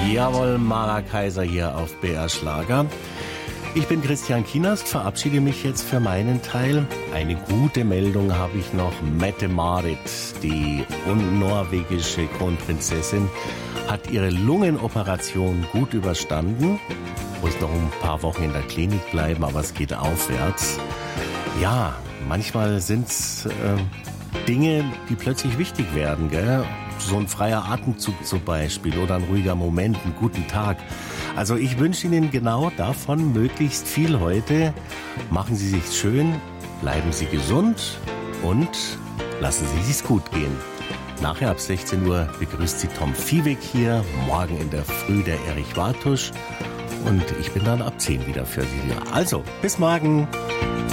Jawohl, Mara Kaiser hier auf BR Schlager. Ich bin Christian Kienast, verabschiede mich jetzt für meinen Teil. Eine gute Meldung habe ich noch. Mette-Marit, die norwegische Kronprinzessin, hat ihre Lungenoperation gut überstanden. Muss noch ein paar Wochen in der Klinik bleiben, aber es geht aufwärts. Ja, manchmal sind's Dinge, die plötzlich wichtig werden, gell? So ein freier Atemzug zum Beispiel oder ein ruhiger Moment, einen guten Tag. Also ich wünsche Ihnen genau davon möglichst viel heute. Machen Sie sich's schön, bleiben Sie gesund und lassen Sie sich's gut gehen. Nachher ab 16 Uhr begrüßt Sie Tom Viehweg hier, morgen in der Früh der Erich Wartusch und ich bin dann ab 10 wieder für Sie hier. Also, bis morgen.